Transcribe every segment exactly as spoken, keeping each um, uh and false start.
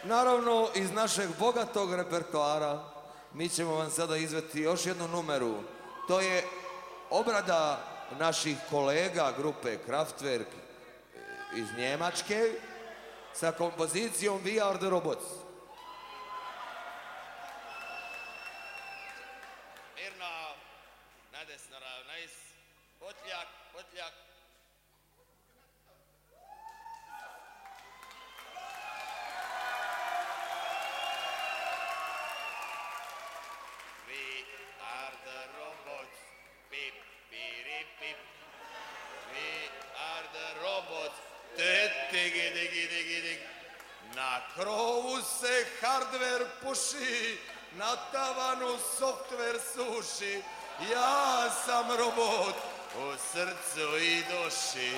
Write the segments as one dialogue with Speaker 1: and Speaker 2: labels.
Speaker 1: Naravno, iz našeg bogatog repertoara mi ćemo vam sada izveti još jednu numeru. To je obrada naših kolega grupe Kraftwerk iz Njemačke sa kompozicijom We Are The Robots.
Speaker 2: Mirno, nadesno ravnajs, potljak, potljak. We are the robots, pip, piri, pip. We are the robots, tit, tigi, digi, digi, dig. Na krovu se hardware puši, na tavanu software suši. Ja sam robot u srcu i duši.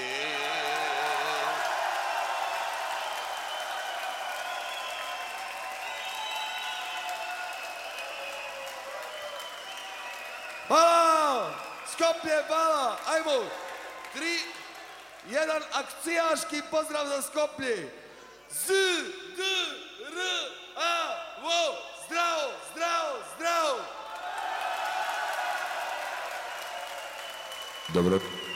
Speaker 1: Hvala! Skoplje, hvala! Ajmo! Tri, jedan akcijaški pozdrav za Skoplje! Z, D, R, A, vo! Zdravo, zdravo, zdravo!
Speaker 3: Dobro.